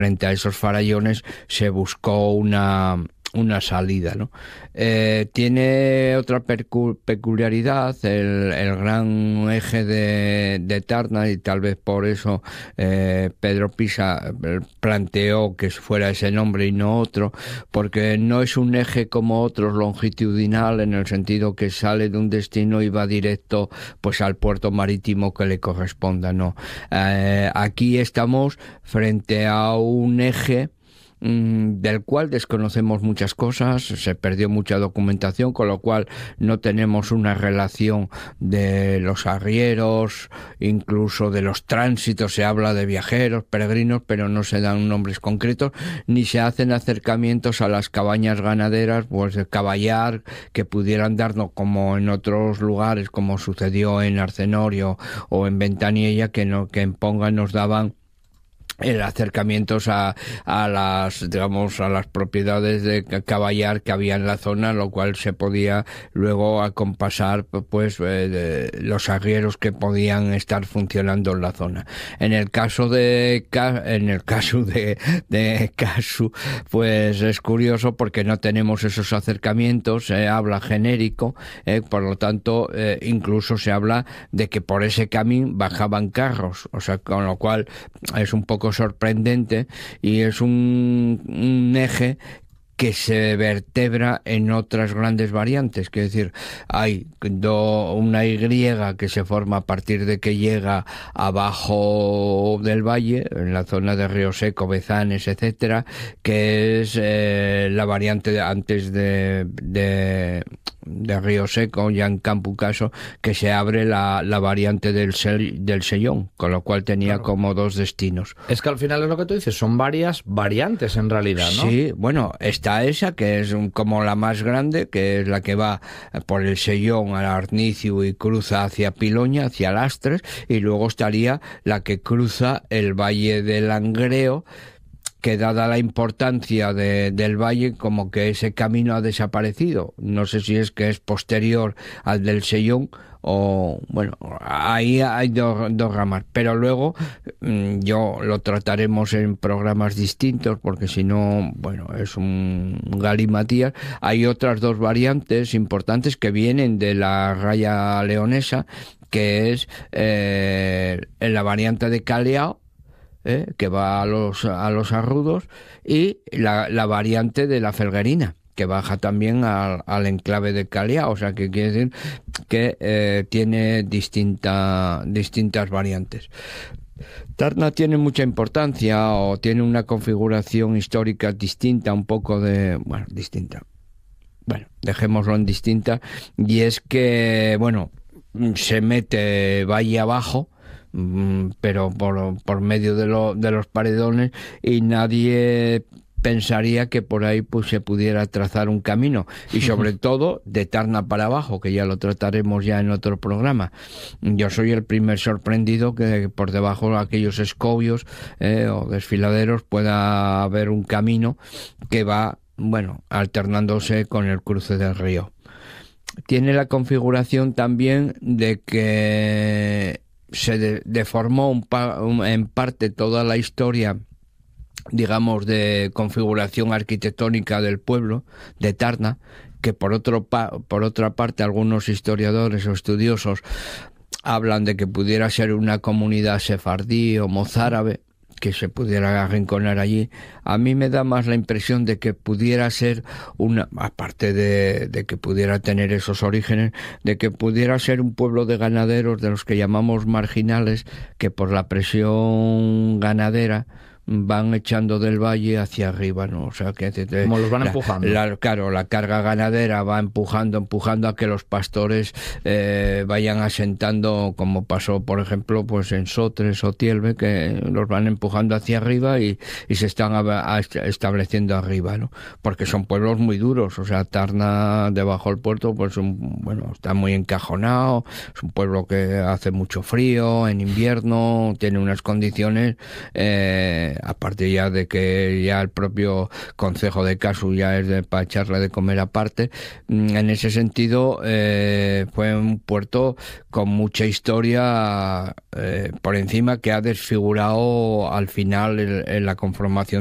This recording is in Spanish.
frente a esos farallones se buscó una salida, ¿no? Tiene otra peculiaridad, el gran eje de Tacna, y tal vez por eso Pedro Pisa planteó que fuera ese nombre y no otro, porque no es un eje como otros longitudinal, en el sentido que sale de un destino y va directo pues al puerto marítimo que le corresponda, no. Aquí estamos frente a un eje del cual desconocemos muchas cosas, se perdió mucha documentación, con lo cual no tenemos una relación de los arrieros, incluso de los tránsitos. Se habla de viajeros, peregrinos, pero no se dan nombres concretos, ni se hacen acercamientos a las cabañas ganaderas, pues de caballar, que pudieran darnos, como en otros lugares, como sucedió en Arcenorio o en Ventaniella, que en Ponga nos daban acercamientos a las, digamos, a las propiedades de caballar que había en la zona, lo cual se podía luego acompasar pues los arrieros que podían estar funcionando en la zona. En el caso de Casu, pues es curioso porque no tenemos esos acercamientos, se habla genérico, por lo tanto incluso se habla de que por ese camino bajaban carros, o sea, con lo cual es un poco sorprendente, y es un eje que se vertebra en otras grandes variantes. Quiero decir, hay una Y que se forma a partir de que llega abajo del valle, en la zona de Río Seco, Bezanes, etcétera, que es la variante antes de Río Seco, ya en Campucaso, que se abre la variante del Sellón, con lo cual tenía claro, como dos destinos. Es que al final es lo que tú dices, son varias variantes en realidad, ¿no? Sí, bueno, está esa, que es como la más grande, que es la que va por el Sellón al Arnicio y cruza hacia Piloña, hacia Lastres, y luego estaría la que cruza el Valle del Langreo, que dada la importancia del valle, como que ese camino ha desaparecido. No sé si es que es posterior al del Sellón, o bueno, ahí hay dos ramas, pero luego yo lo trataremos en programas distintos, porque si no, bueno, es un galimatías. Hay otras dos variantes importantes que vienen de la raya leonesa, que es en la variante de Caleao, que va a los arrudos, y la variante de la Felguerina, que baja también al enclave de Caleao. O sea, que quiere decir que tiene distintas variantes. Tacna tiene mucha importancia, o tiene una configuración histórica distinta, un poco distinta. Bueno, dejémoslo en distinta, y es que, bueno, se mete valle abajo, pero por medio de los paredones, y nadie pensaría que por ahí pues se pudiera trazar un camino, y sobre todo de Tacna para abajo, que ya lo trataremos ya en otro programa. Yo soy el primer sorprendido que por debajo de aquellos escobios o desfiladeros pueda haber un camino que va, bueno, alternándose con el cruce del río. Tiene la configuración también de que se deformó en parte toda la historia, digamos, de configuración arquitectónica del pueblo de Tacna, que por otra parte algunos historiadores o estudiosos hablan de que pudiera ser una comunidad sefardí o mozárabe, que se pudiera arrinconar allí. A mí me da más la impresión de que pudiera ser aparte de que pudiera tener esos orígenes, de que pudiera ser un pueblo de ganaderos, de los que llamamos marginales, que por la presión ganadera van echando del valle hacia arriba, ¿no? O sea, que como los van empujando. Claro, la carga ganadera va empujando a que los pastores vayan asentando, como pasó, por ejemplo, pues en Sotres o Tielve, que los van empujando hacia arriba y se están estableciendo arriba, ¿no? Porque son pueblos muy duros. O sea, Tacna, debajo del puerto, pues está muy encajonado, es un pueblo que hace mucho frío en invierno, tiene unas condiciones aparte ya de que ya el propio concejo de Casu ya es para echarle de comer aparte, en ese sentido fue un puerto con mucha historia por encima, que ha desfigurado al final en la conformación